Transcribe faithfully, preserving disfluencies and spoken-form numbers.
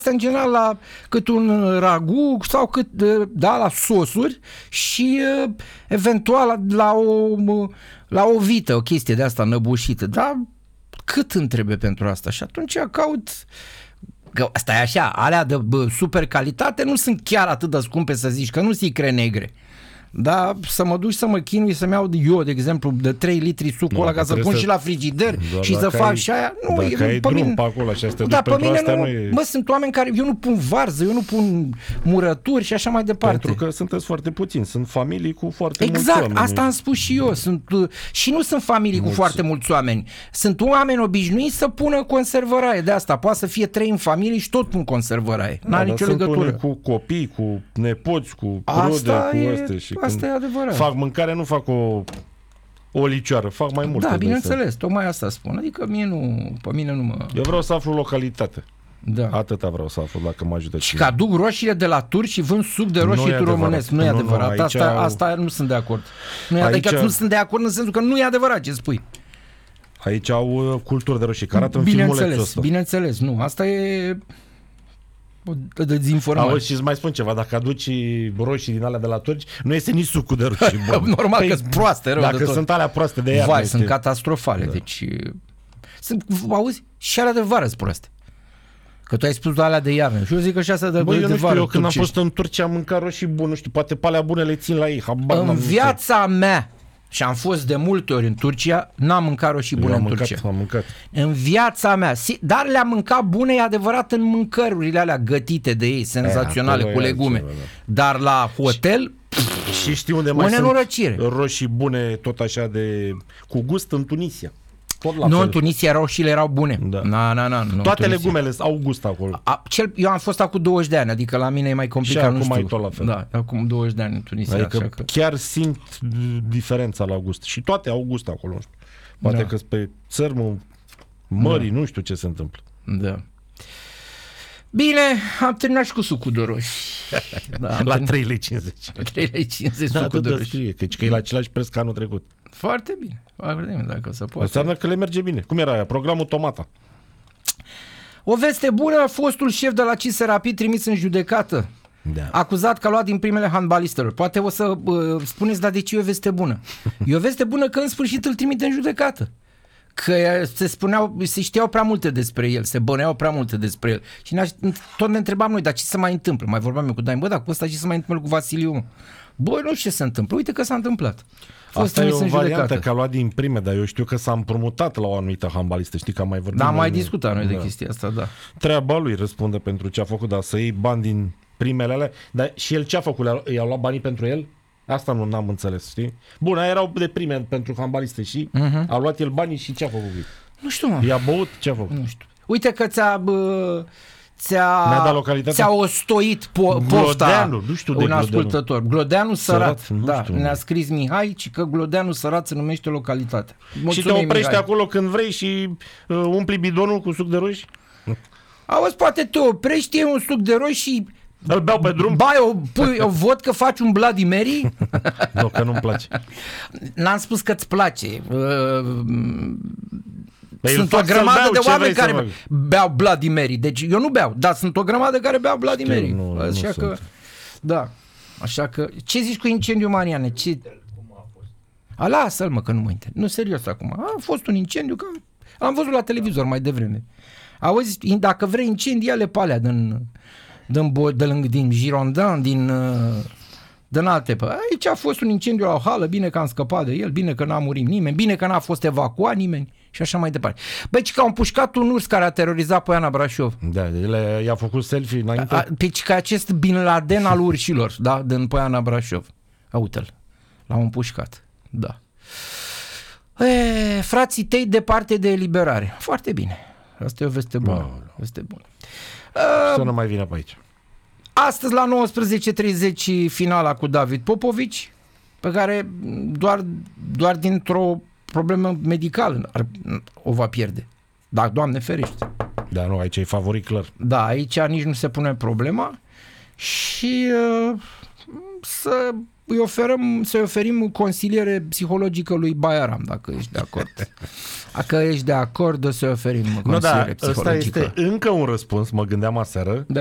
în general la cât un ragu sau cât, da, la sosuri și eventual la o, la o vită, o chestie de asta năbușită. Dar cât îmi trebuie pentru asta? Și atunci caut, că asta e așa, alea de bă, super calitate nu sunt chiar atât de scumpe să zici, că nu sunt icre negre. Da, să mă duci să mă chinui să-mi iau eu, de exemplu, de trei litri sucul ăla ca să pun să... și la frigider și să fac ai, și aia. Nu, dacă e, ai pe drum mine, pe acolo și să da, pe mine nu, nu e... Mă, sunt oameni care, eu nu pun varză, eu nu pun murături și așa mai departe. Pentru că sunteți foarte puțini, sunt familii cu foarte exact, mulți oameni. Exact, asta am spus și eu. Sunt, și nu sunt familii mulți. Cu foarte mulți oameni. Sunt oameni obișnuiți să pună conservăraie. De asta poate să fie trei în familie și tot pun conservăraie. N-are da, nicio sunt legătură. Cu copii, cu nepoți, cu asta rude, e, cu astea. Și asta e adevărat. Fac mâncare, nu fac o, o licioară, fac mai mult. Da, bineînțeles, tocmai asta spun. Adică mie nu, pe mine nu mă... Eu vreau să aflu localitate. Da. Atâta vreau să aflu, dacă mă ajută. Și că aduc roșiile de la turci și vând suc de roșii tu românesc. Nu e adevărat. Nu, asta, au... asta nu sunt de acord. Nu e, aici... Adică nu sunt de acord în sensul că nu e adevărat ce spui. Aici au culturi de roșii, care arată în filmulețul ăsta. Bineînțeles, nu. Asta e... de dezinformare. Auzi, și îți mai spun ceva, dacă aduci roșii din alea de la turci, nu este nici sucul de roșii bun. Normal păi, că sunt proaste, rău dacă de tot. Sunt alea proaste de iarnă. Vai, sunt catastrofale, da. Deci sunt, auzi, și alea de vară sunt proaste. Că tu ai spus alea de iarnă și eu zic că și astea de, Bă, de, eu de nu știu, vară. Eu când am fost în Turcia am mâncat roșii bune, nu știu, poate pe alea bune le țin la ei. Habar în viața mea, și am fost de multe ori în Turcia, n-am mâncat roșii bune în mâncat, Turcia. Am mâncat. În viața mea. Dar le-am mâncat bune, e adevărat, în mâncărurile alea gătite de ei, senzaționale, e, cu legume. Ceva, da. Dar la hotel... Și, și știi unde mai sunt nenorăcire. Roșii bune, tot așa de... cu gust în Tunisia. Tot la nu, fel. în Tunisia roșiile erau bune. Da. Na, na, na, nu, toate legumele au gust acolo. A, cel, eu am fost acum douăzeci de ani, adică la mine e mai complicat. Și acum nu știu. mai tot la fel. Da, acum douăzeci de ani în Tunisia. Adică, așa că... chiar simt diferența la gust. Și toate au gust acolo. Nu știu. Poate da. Că pe țărmul mării, da. Nu știu ce se întâmplă. Da. Bine, am terminat și cu sucul de roșii. Da, la trei lei cincizeci. trei lei cincizeci da, sucul de roșii. Scrie, că, că e la același preț ca anul trecut. Foarte bine. Foarte bine, dacă se poate. Înseamnă că le merge bine. Cum era aia? Programul Tomata. O veste bună, fostul șef de la C I S Rapid trimis în judecată. Da. Acuzat că a luat din primele handbalistelor. Poate o să uh, spuneți, dar de ce e o veste bună? E o veste bună că în sfârșit îl trimite în judecată. Că se spuneau, se știau prea multe despre el, se băneau prea multe despre el. Și tot ne întrebam noi, dar ce se mai întâmplă? Mai vorbeam eu cu Dain, bă, dar cu ăsta ce se mai întâmplă cu Vasiliu? Bă, nu știu ce se întâmplă, uite că s-a întâmplat. Asta e o variantă că a luat din prime, dar eu știu că s-a împrumutat la o anumită handbalistă, știi că am mai vorbit. Da, am mai discutat noi da. de chestia asta, da. Treaba lui răspunde pentru ce a făcut, dar să iei bani din primele alea, dar și el ce a făcut? I-au luat banii pentru el? Asta nu am înțeles, știi? Bun, aia erau de prime pentru handbaliste și uh-huh. a luat el banii și ce a făcut? Nu știu, mă. I-a băut? Ce a făcut? Nu știu. Uite că ți-a... Bă... Ți-a, ți-a ostoit po- posta Glodeanu, nu știu de un ascultător. Glodeanu Sărat. Sărat da, știu, ne-a scris Mihai și că Glodeanu Sărat se numește localitatea. Mulțumim, și te oprești Mihai. acolo când vrei și uh, umpli bidonul cu suc de roșii? Auzi, poate te oprești, iei un suc de roșii, îl beau pe drum? Bai, o, pui, o văd că faci un Bloody Mary. Nu, că nu-mi place. N-am spus că îți place. Uh, Păi sunt o grămadă beau, de oameni care beau Bloody Mary. Deci eu nu beau, dar sunt o grămadă care beau Bloody Știu, Mary. Nu, așa nu că, sunt. Da. Așa că, ce zici cu incendiu, Mariane? Ce... A, lasă-l, mă, că nu mă inter... Nu, serios acum. A fost un incendiu, că am văzut la televizor mai devreme. Auzi, dacă vrei incendii, ia-le pe alea din, din, din, din Girondin, din... din alte. Aici a fost un incendiu la o hală, bine că am scăpat de el, bine că n-a murit nimeni, bine că n-a fost evacuat nimeni și așa mai departe. Băi, că au împușcat un urs care a terorizat Poiana Brașov. Da, el i-a făcut selfie înainte. Deci că acest Bin Laden al urșilor, da, din Poiana Brașov. Uite-l, l-au împușcat, da. E, frații tăi departe de eliberare. Foarte bine. Asta e o veste bună. Wow. Veste bună. Să nu mai vină pe aici. Astăzi la nouăsprezece treizeci finala cu David Popovici, pe care doar, doar dintr-o problemă medicală o va pierde. Dar, Doamne ferește. Da, nu, aici e favorit clar. Da, aici nici nu se pune problema și uh, să îi oferăm, să-i oferim consiliere psihologică lui Baiaram, dacă ești de acord. Dacă ești de acord, să-i oferim consiliere no, da, psihologică. Ăsta este încă un răspuns, mă gândeam aseară,